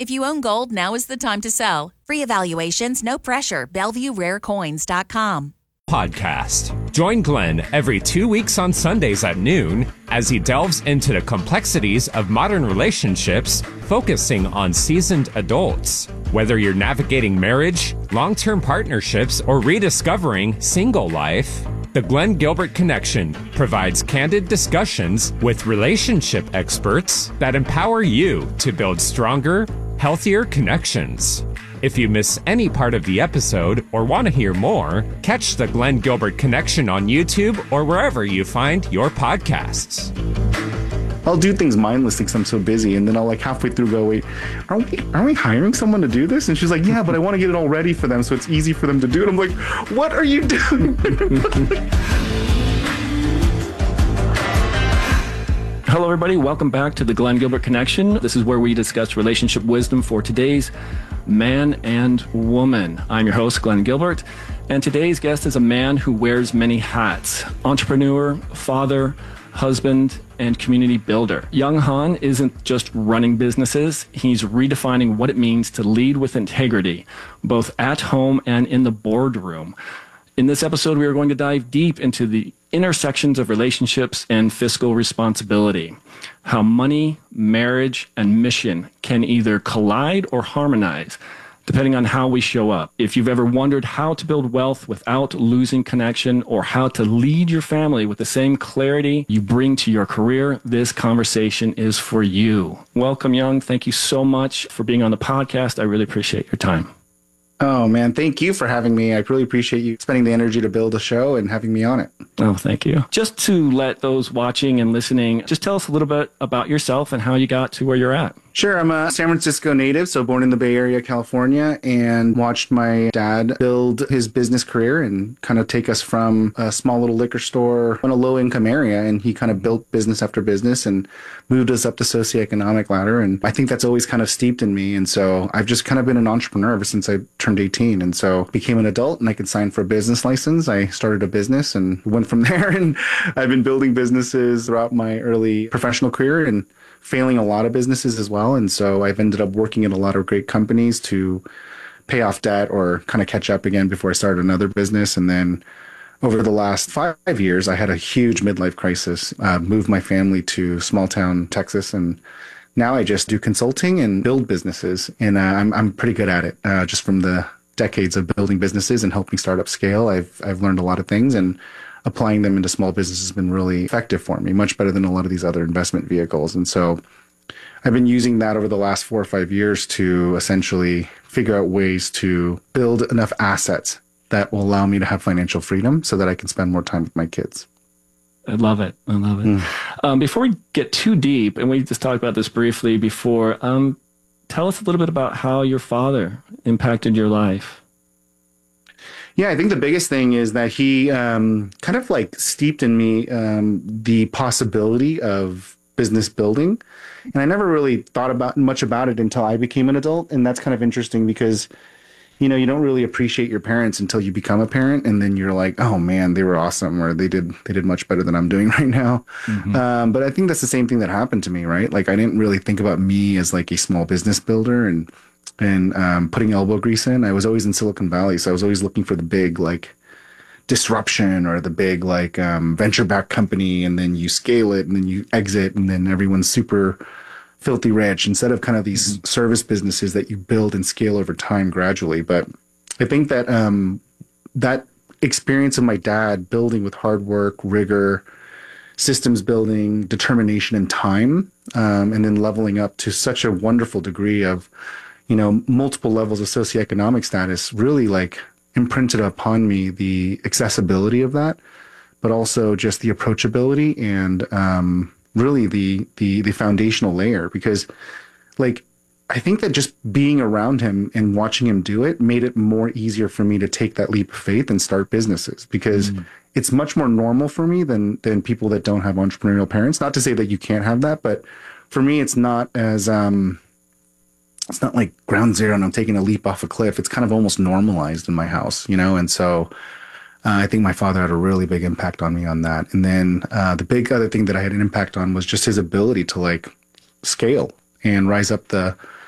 If you own gold, now is the time to sell. Free evaluations, no pressure. BellevueRareCoins.com. Podcast. Join Glenn every 2 weeks on Sundays at noon as he delves into the complexities of modern relationships, focusing on seasoned adults. Whether you're navigating marriage, long-term partnerships, or rediscovering single life, the Glenn Gilbert Connection provides candid discussions with relationship experts that empower you to build stronger, healthier connections. If you miss any part of the episode or want to hear more, catch the Glenn Gilbert Connection on YouTube or wherever you find your podcasts. I'll do things mindlessly because I'm so busy, and then I'll like halfway through go, wait, aren't we hiring someone to do this? And she's like, yeah, but I want to get it all ready for them so it's easy for them to do it. I'm like, what are you doing? Hello, everybody. Welcome back to the Glenn Gilbert Connection. This is where we discuss relationship wisdom for today's man and woman. I'm your host, Glenn Gilbert, and today's guest is a man who wears many hats: entrepreneur, father, husband, and community builder. Young Han isn't just running businesses, he's redefining what it means to lead with integrity, both at home and in the boardroom. In this episode, we are going to dive deep into the intersections of relationships and fiscal responsibility, how money, marriage, and mission can either collide or harmonize, depending on how we show up. If you've ever wondered how to build wealth without losing connection, or how to lead your family with the same clarity you bring to your career, this conversation is for you. Welcome, Young. Thank you so much for being on the podcast. I really appreciate your time. Oh, man, thank you for having me. I really appreciate you spending the energy to build a show and having me on it. Oh, thank you. Just to let those watching and listening, just tell us a little bit about yourself and how you got to where you're at. Sure. I'm a San Francisco native, so born in the Bay Area, California, and watched my dad build his business career and kind of take us from a small little liquor store in a low-income area. And he kind of built business after business and moved us up the socioeconomic ladder. And I think that's always kind of steeped in me. And so I've just kind of been an entrepreneur ever since I turned 18. And so became an adult and I could sign for a business license. I started a business and went from there. And I've been building businesses throughout my early professional career and failing a lot of businesses as well. And so I've ended up working at a lot of great companies to pay off debt or kind of catch up again before I started another business. And then over the last 5 years, I had a huge midlife crisis, moved my family to small town Texas. And now I just do consulting and build businesses. And I'm pretty good at it, just from the decades of building businesses and helping startups scale. I've learned a lot of things, and applying them into small business has been really effective for me, much better than a lot of these other investment vehicles. And so I've been using that over the last 4 or 5 years to essentially figure out ways to build enough assets that will allow me to have financial freedom so that I can spend more time with my kids. I love it. I love it. Before we get too deep, and we just talked about this briefly before, tell us a little bit about how your father impacted your life. Yeah, I think the biggest thing is that he kind of like steeped in me the possibility of business building. And I never really thought much about it until I became an adult. And that's kind of interesting because, you know, you don't really appreciate your parents until you become a parent. And then you're like, oh, man, they were awesome, or they did much better than I'm doing right now. Mm-hmm. But I think that's the same thing that happened to me, right? Like I didn't really think about me as like a small business builder and putting elbow grease in. I was always in Silicon Valley, so I was always looking for the big like disruption or the big like venture-backed company, and then you scale it and then you exit and then everyone's super filthy rich, instead of kind of these service businesses that you build and scale over time gradually. But I think that that experience of my dad building with hard work, rigor, systems building, determination, and time, and then leveling up to such a wonderful degree of, you know, multiple levels of socioeconomic status really like imprinted upon me the accessibility of that, but also just the approachability and really the foundational layer. Because like I think that just being around him and watching him do it made it more easier for me to take that leap of faith and start businesses, because it's much more normal for me than people that don't have entrepreneurial parents. Not to say that you can't have that, but for me, it's not as, it's not like ground zero and I'm taking a leap off a cliff. It's kind of almost normalized in my house, you know? And so I think my father had a really big impact on me on that. And then the big other thing that I had an impact on was just his ability to like scale and rise up the